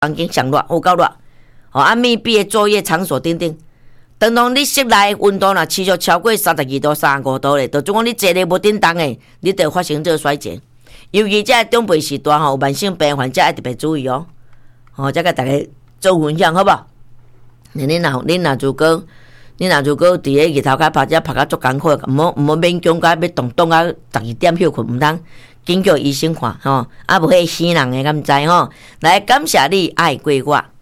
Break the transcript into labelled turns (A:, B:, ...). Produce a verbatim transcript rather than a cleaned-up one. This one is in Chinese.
A: 环境上热有够热，哦啊密闭的作业场所等等。当当你室内温度若持续超过三十二度、三十五度咧，就总讲你坐咧无叮当诶，你就发生这个衰竭。尤其这长辈时段吼，有慢性病患者要特别注意哦。吼，再甲大家做分享好无？你若你若如果你若如果伫咧日头骹拍遮拍甲足艰苦，毋好毋好勉强甲要动动啊十二点休困，毋通紧叫医生看吼。啊无迄死人诶，敢知吼？来感谢你爱过我。